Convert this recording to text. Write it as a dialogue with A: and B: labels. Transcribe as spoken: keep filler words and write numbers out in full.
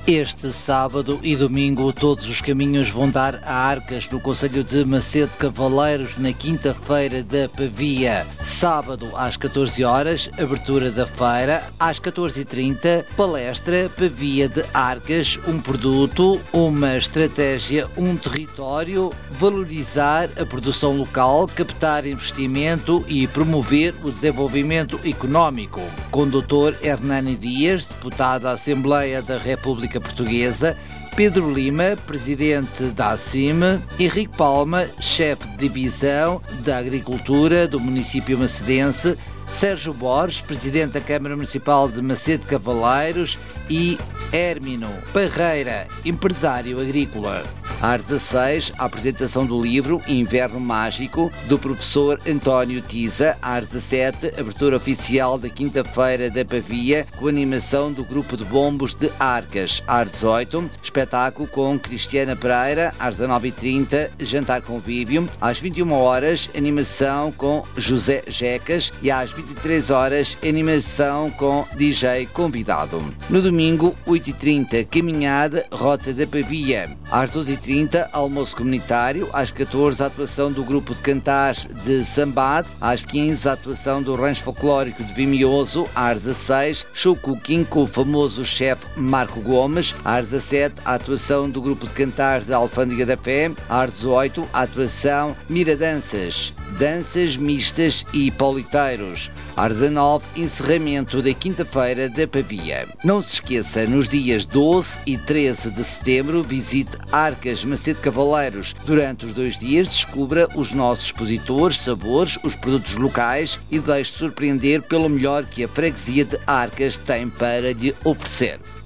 A: Este sábado e domingo todos os caminhos vão dar a Arcas, no concelho de Macedo de Cavaleiros, na quinta-feira da Pavia. Sábado às catorze horas, abertura da feira. Às catorze e trinta, palestra Pavia de Arcas, um produto, uma estratégia, um território, valorizar a produção local, captar investimento e promover o desenvolvimento económico. Com o doutor Hernani Dias, deputado da Assembleia da República Portuguesa, Pedro Lima, presidente da A C I M, Henrique Palma, chefe de divisão da Agricultura do município macedense, Sérgio Borges, presidente da Câmara Municipal de Macedo de Cavaleiros e Hérmino Parreira, empresário agrícola. Às dezasseis, a apresentação do livro Inverno Mágico, do professor António Tiza. Às dezassete, abertura oficial da quinta-feira da Pavia, com animação do grupo de bombos de Arcas. Às dezoito, espetáculo com Cristiana Pereira. Às dezanove e trinta, jantar convívio. Às vinte e uma horas, animação com José Jecas. E às vinte e três horas, animação com D J convidado. No domingo, oito e trinta, caminhada Rota da Pavia. Às doze e trinta, almoço comunitário. Às catorze, a atuação do grupo de cantares de Sambade. Às quinze, a atuação do rancho folclórico de Vimioso. Às dezasseis, show cooking com o famoso chefe Marco Gomes. Às dezassete, a atuação do grupo de cantares da Alfândega da Fé. Às dezoito, a atuação Miradanças, danças mistas e politeiros. Às dezanove, encerramento da quinta-feira da Pavia. Não se esqueça, nos dias doze e treze de setembro, visite Arcas, Macedo de Cavaleiros. Durante os dois dias, descubra os nossos expositores, sabores, os produtos locais e deixe-se surpreender pelo melhor que a freguesia de Arcas tem para lhe oferecer.